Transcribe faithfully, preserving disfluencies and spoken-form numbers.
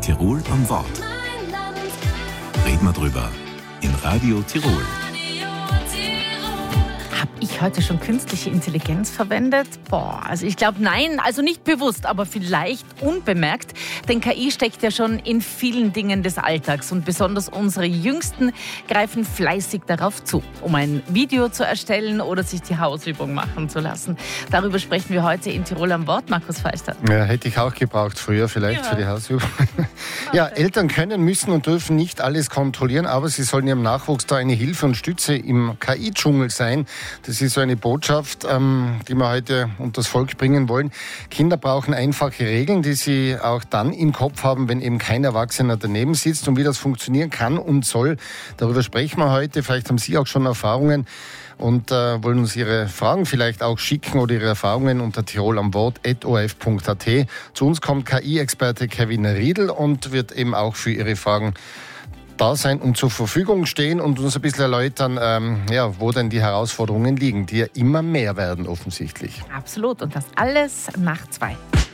Tirol am Wort. Reden wir drüber in Radio Tirol. Habe ich heute schon künstliche Intelligenz verwendet? Boah, also ich glaube nein, also nicht bewusst, aber vielleicht unbemerkt. Denn K I steckt ja schon in vielen Dingen des Alltags und besonders unsere Jüngsten greifen fleißig darauf zu, um ein Video zu erstellen oder sich die Hausübung machen zu lassen. Darüber sprechen wir heute in Tirol am Wort, Markus Feister. Ja, hätte ich auch gebraucht früher vielleicht Ja. für die Hausübung. Ja, Eltern können, müssen und dürfen nicht alles kontrollieren, aber sie sollen ihrem Nachwuchs da eine Hilfe und Stütze im K I-Dschungel sein. Das ist so eine Botschaft, ähm, die wir heute unter das Volk bringen wollen. Kinder brauchen einfache Regeln, die sie auch dann im Kopf haben, wenn eben kein Erwachsener daneben sitzt. Und wie das funktionieren kann und soll, darüber sprechen wir heute. Vielleicht haben Sie auch schon Erfahrungen und äh, wollen uns Ihre Fragen vielleicht auch schicken oder Ihre Erfahrungen unter tirolamwort at o r f punkt a t. Zu uns kommt K I-Experte Kevin Riedl und wird eben auch für Ihre Fragen da sein und zur Verfügung stehen und uns ein bisschen erläutern, ähm, ja, wo denn die Herausforderungen liegen, die ja immer mehr werden offensichtlich. Absolut, und das alles nach zwei.